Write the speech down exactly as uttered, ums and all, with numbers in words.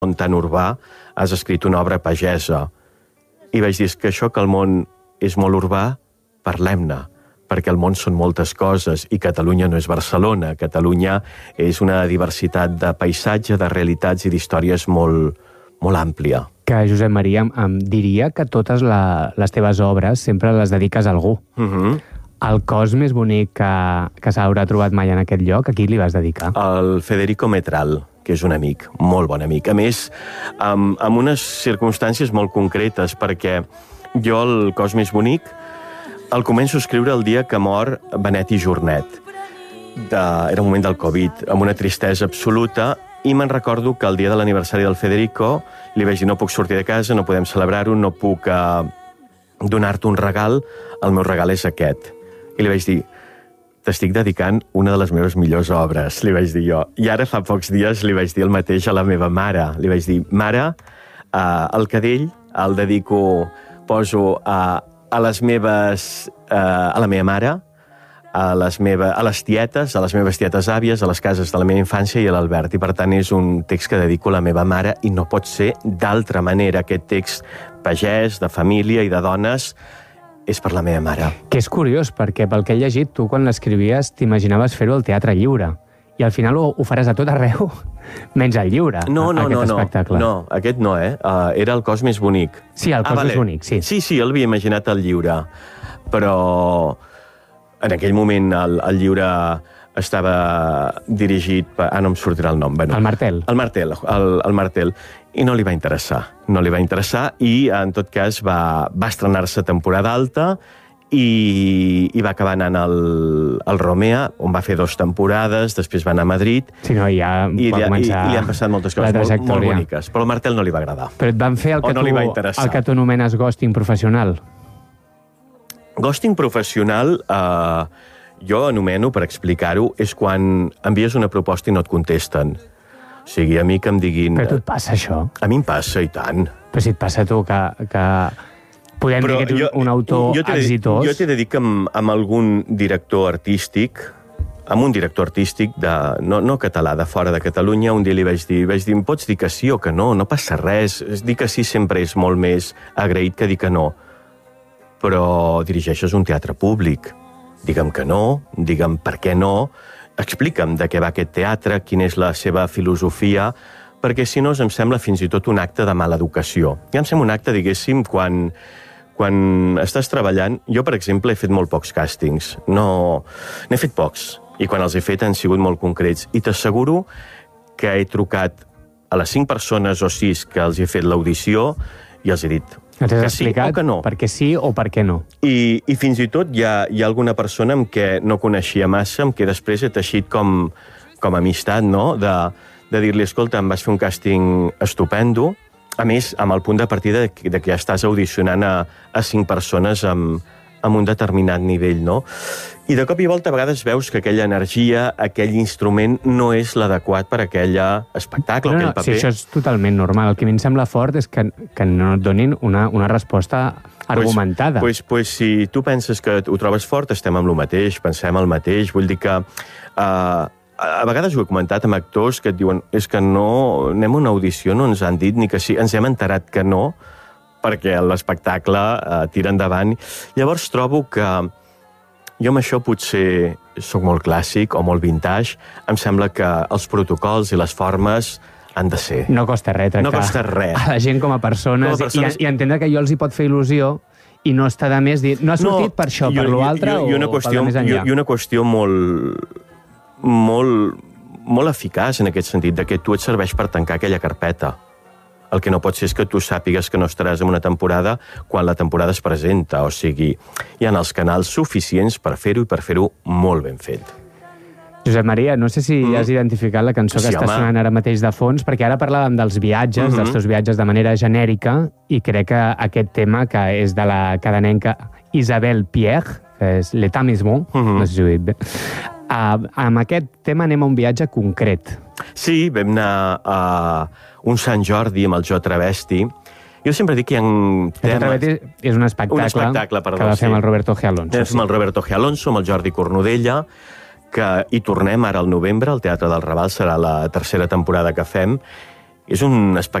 món tan urbà, has escrit una obra pagesa. I vaig dir, és que això que el món és molt urbà, parlem-ne, perquè el món són moltes coses i Catalunya no és Barcelona. Catalunya és una diversitat de paisatge, de realitats i d'històries molt, molt àmplia. Que, Josep Maria, em diria que totes la, les teves obres sempre les dediques a algú. Uh-huh. El cos més bonic que, que s'haurà trobat mai en aquest lloc, a qui li vas dedicar? El Federico Metral, que és un amic, molt bon amic. A més, amb, amb unes circumstàncies molt concretes, perquè jo el cos més bonic el començo a escriure el dia que mor Benet i Jornet. De, era un moment del Covid, amb una tristesa absoluta, i me'n recordo que el dia de l'aniversari del Federico li vaig dir, no puc sortir de casa, no podem celebrar-ho, no puc eh, donar-te un regal, el meu regal és aquest. I li vaig dir, t'estic dedicant una de les meves millors obres, li vaig dir jo. I ara fa pocs dies li vaig dir el mateix a la meva mare. Li vaig dir, mare, eh, el cadell el dedico, poso a, a les meves, eh, a la meva mare, a les, meva, a les tietes, a les meves tietes àvies, a les cases de la meva infància i a l'Albert. I per tant és un text que dedico a la meva mare i no pot ser d'altra manera. Aquest text pagès, de família i de dones, és per la meva mare. Que és curiós, perquè pel que he llegit, tu quan l'escrivies t'imaginaves fer-ho al Teatre Lliure. I al final ho, ho faràs a tot arreu, menys al Lliure, no, no, aquest no, espectacle. No, no, aquest no, eh? Uh, era el cos més bonic. Sí, el cos ah, vale. més bonic, sí. Sí, sí, el havia imaginat al Lliure. Però en aquell moment el, el Lliure estava dirigit per... Ah, no em sortirà el nom. Bueno, el Martel. El Martel, el, el Martel. I no li va interessar. No li va interessar i, en tot cas, va, va estrenar-se temporada alta i, i va acabar anant al, al Romea, on va fer dues temporades, després va anar a Madrid. Sí, no, ja i, va li, començar... I, i li han passat moltes coses molt, molt boniques. Però al Martel no li va agradar. Però et van fer el que, no tu, el que tu anomenes ghosting professional? Ghosting professional, eh, jo anomeno, per explicar-ho, és quan envies una proposta i no et contesten. O sigui, a mi que em diguin... Però a tu et passa això? A mi em passa, i tant. Però si et passa a tu que... que... Podem Però dir que ets jo, un autor jo exitós? Jo t'he de dir que amb, amb algun director artístic, amb un director artístic de, no, no català, de fora de Catalunya, un dia li vaig dir, vaig dir, em pots dir que sí o que no? No passa res. Dir que sí sempre és molt més agraït que dir que no. Però dirigeixes un teatre públic. Digue'm que no, digue'm per què no, explica'm de què va aquest teatre, quina és la seva filosofia, perquè si no em sembla fins i tot un acte de mala educació. Ja em sembla un acte, diguéssim, quan, quan estàs treballant... Jo, per exemple, he fet molt pocs càstings. No... N'he fet pocs, i quan els he fet han sigut molt concrets. I t'asseguro que he trucat a les cinc persones o sis que els he fet l'audició i els he dit... Els has explicat sí no. per què sí o per què no. I, i fins i tot hi ha, hi ha alguna persona amb què no coneixia massa, amb què després he teixit com, com amistat, no? De, de dir-li, escolta, em vas fer un càsting estupendo, a més, amb el punt de partida de, de que ja estàs audicionant a, a cinc persones amb, amb un determinat nivell, no? I de cop i volta a vegades veus que aquella energia, aquell instrument, no és l'adequat per a aquell espectacle, no, aquell no, paper. Sí, això és totalment normal. El que a mi em sembla fort és que, que no et donin una, una resposta argumentada. Pues, pues, pues si tu penses que ho trobes fort, estem amb el mateix, pensem el mateix. Vull dir que... Uh, a vegades ho he comentat amb actors que et diuen és que no... Anem a una audició, no ens han dit ni que sí. Ens hem enterat que no, perquè l'espectacle uh, tira endavant. Llavors trobo que... Jo amb això potser sóc molt clàssic o molt vintage. Em sembla que els protocols i les formes han de ser. No costa res tractar no costa res. a la gent com a persones, com a persones... I, i entendre que allò els hi pot fer il·lusió i no està de més dir... No ha sortit no, per això, per l'altre o per la més enllà? I una qüestió molt, molt, molt eficaç en aquest sentit, de que tu et serveix per tancar aquella carpeta. El que no pot ser és que tu sàpigues que no estaràs en una temporada quan la temporada es presenta. O sigui, hi ha els canals suficients per fer-ho i per fer-ho molt ben fet. Josep Maria, no sé si mm. has identificat la cançó que sí, està home. sonant ara mateix de fons, perquè ara parlàvem dels viatges, mm-hmm. dels teus viatges de manera genèrica, i crec que aquest tema, que és de la cadenenca Isabelle Pierre, que és L'État Mismo, mm-hmm. no sé si ho he dit bé, uh, amb aquest tema anem a un viatge concret. Sí, vam anar a un Sant Jordi amb el Jo Travesti. Jo sempre dic que hi ha temes... Travesti és un espectacle, un espectacle perdó, que va fer amb el Roberto G. Alonso. Sí. Amb el Roberto G. Alonso, amb el Jordi Cornudella, que hi tornem ara al novembre, al Teatre del Raval, serà la tercera temporada que fem, és un espectacle